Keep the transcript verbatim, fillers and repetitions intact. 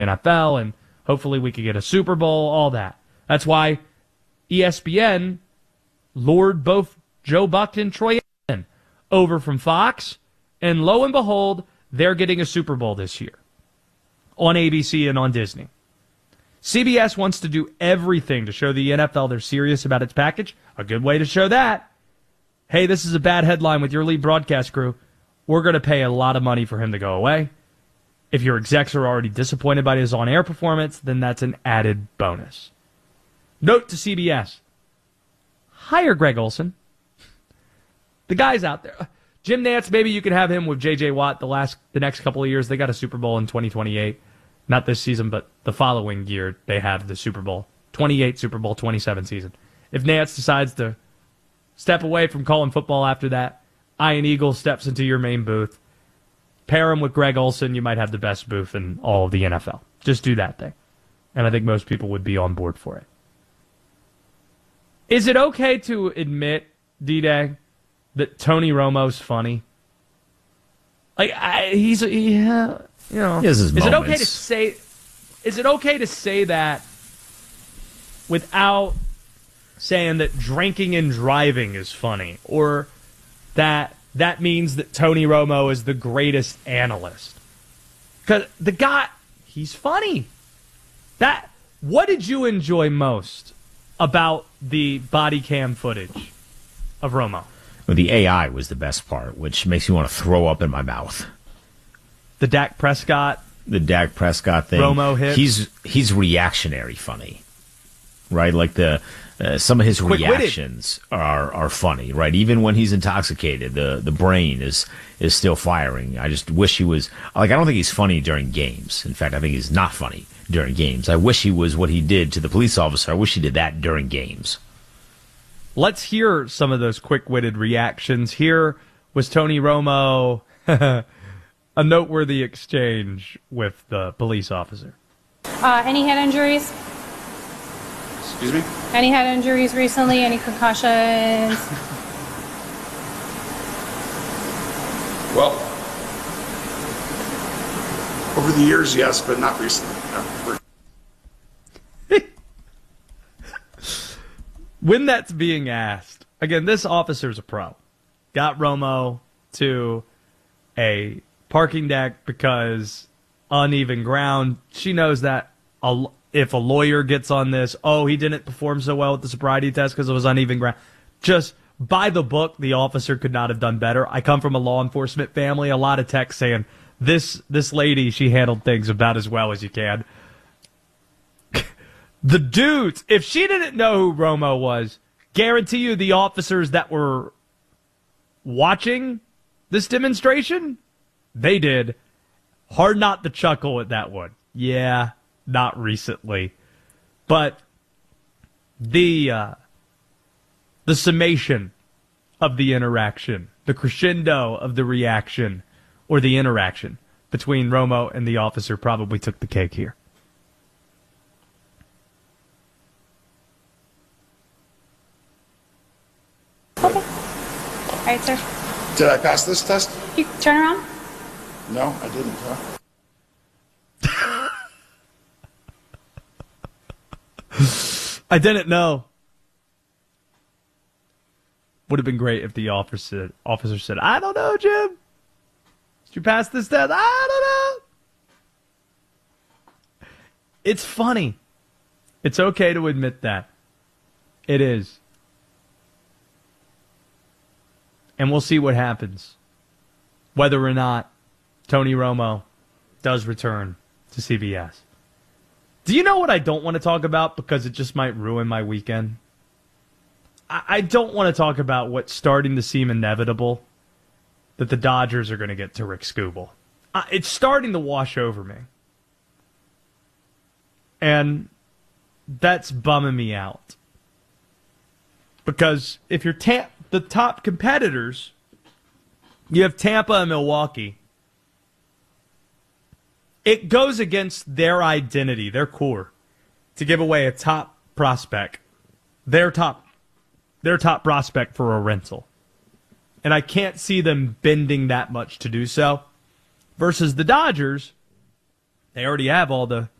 N F L, and hopefully we could get a Super Bowl, all that. That's why E S P N lured both Joe Buck and Troy Aikman over from Fox, and lo and behold, they're getting a Super Bowl this year on A B C and on Disney. C B S wants to do everything to show the N F L they're serious about its package. A good way to show that, hey, this is a bad headline with your lead broadcast crew. We're going to pay a lot of money for him to go away. If your execs are already disappointed by his on-air performance, then that's an added bonus. Note to C B S, hire Greg Olsen. The guy's out there. Jim Nantz, maybe you could have him with J J Watt the last, the next couple of years. They got a Super Bowl in twenty twenty-eight. Not this season, but the following year they have the Super Bowl. twenty-eight Super Bowl, twenty-seven season. If Nantz decides to step away from calling football after that, Ian Eagle steps into your main booth. Pair him with Greg Olsen, you might have the best booth in all of the N F L. Just do that thing. And I think most people would be on board for it. Is it okay to admit, D-Day, that Tony Romo's funny? Like, I, he's, yeah, you know. He has his is moments. it okay to say, is it okay to say that without saying that drinking and driving is funny, or that that means that Tony Romo is the greatest analyst? Because the guy, he's funny. That, what did you enjoy most about the body cam footage of Romo? Well, the A I was the best part, which makes me want to throw up in my mouth. The Dak Prescott, the Dak Prescott thing. Romo hit. He's he's reactionary funny, right? Like the uh, some of his Quick-witted. reactions are are funny, right? Even when he's intoxicated, the the brain is is still firing. I just wish he was like I don't think he's funny during games. In fact, I think he's not funny during games. I wish he was what he did to the police officer. I wish he did that during games. Let's hear some of those quick-witted reactions. Here was Tony Romo, a noteworthy exchange with the police officer. Uh, any head injuries? Excuse me? Any head injuries recently? Any concussions? Well, over the years, yes, but not recently. No. When that's being asked, again, this officer's a pro. Got Romo to a parking deck because uneven ground. She knows that a, if a lawyer gets on this, oh, he didn't perform so well with the sobriety test because it was uneven ground. Just by the book, the officer could not have done better. I come from a law enforcement family. A lot of texts saying, this, this lady, she handled things about as well as you can. The dudes, if she didn't know who Romo was, guarantee you the officers that were watching this demonstration, they did. Hard not to chuckle at that one. Yeah, not recently. But the uh, the summation of the interaction, the crescendo of the reaction, or the interaction between Romo and the officer probably took the cake here. Okay. All right, sir. Did I pass this test? You turn around. No, I didn't. Huh? I didn't know. Would have been great if the officer officer said, I don't know, Jim. Did you pass this test? I don't know. It's funny. It's okay to admit that. It is. And we'll see what happens. Whether or not Tony Romo does return to C B S. Do you know what I don't want to talk about because it just might ruin my weekend? I, I don't want to talk about what's starting to seem inevitable, that the Dodgers are going to get to Rick Skubal. Uh, it's starting to wash over me. And that's bumming me out. Because if you're ta- the top competitors, you have Tampa and Milwaukee. It goes against their identity, their core, to give away a top prospect, their top, their top prospect for a rental. And I can't see them bending that much to do so. Versus the Dodgers, They already have all the